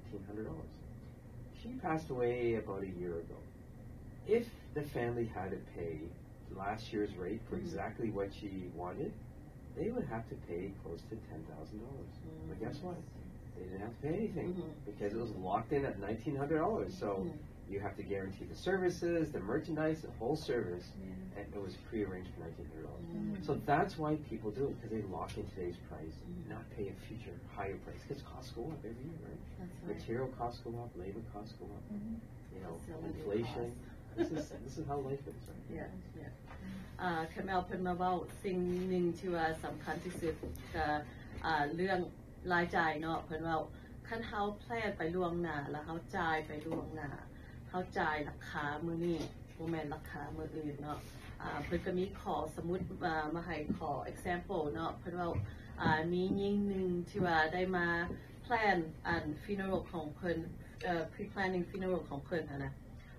$1,900. She passed away about a year ago. If the family had to pay last year's rate for exactly what she wanted, they would have to pay close to $10,000. But guess what? They didn't have to pay anything because it was locked in at $1,900. So you have to guarantee the services, the merchandise, the whole service, and it was prearranged for $1,900. So that's why people do it, because they lock in today's price, not pay a future higher price, because costs go up every year, right? That's right. Material costs go up, labor costs go up, you know, inflation. This is how life is, right? Yeah. คาเมลเพิ่นมาเว้าสิ่งหนึ่งที่ว่าสำคัญที่สุดก็เรื่องรายจ่ายเนาะเพิ่นเว้าคันเฮาแพลนไปล่วงหน้าแล้วเฮาจ่ายไปล่วงหน้าเฮาจ่ายราคามื้อนี้บ่แม่นราคามื้ออื่นเนาะเพิ่นก็มีขอสมมุติมาให้ขอ example เนาะเพิ่นเว้ามีหญิงหนึงที่ว่าได้มาแพลนfuneral ของเพิ่นpre-planning funeral ของเพิ่นนะ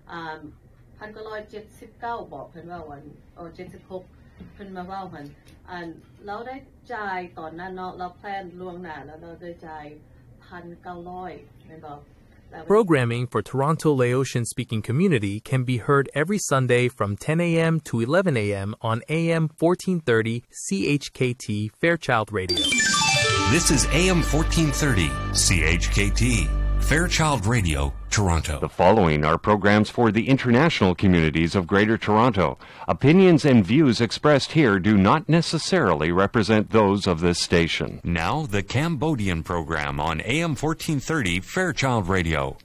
1979บอกเพิ่นว่าวัน76เพิ่นมาว่ามันเราได้จ่ายตอนนั้นเนาะเราแพลนล่วงหน้าแล้วเราได้จ่าย 1,900 แม่นบ่ Programming for Toronto Laotian speaking community can be heard every Sunday from 10 a.m. to 11 a.m. on AM 1430 CHKT Fairchild Radio. This is AM 1430 CHKT Fairchild Radio, Toronto. The following are programs for the international communities of Greater Toronto. Opinions and views expressed here do not necessarily represent those of this station. Now, the Cambodian program on AM 1430 Fairchild Radio.